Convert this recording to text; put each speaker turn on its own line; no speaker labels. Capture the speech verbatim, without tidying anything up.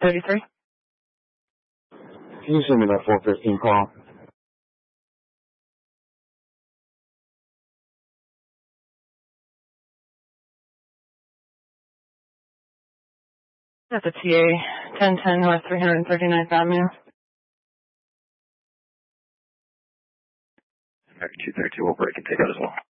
thirty-three.
Can you send me that four fifteen call?
That's a T A ten ten North three hundred thirty-ninth Avenue.
two thirty-two will break and take out as well.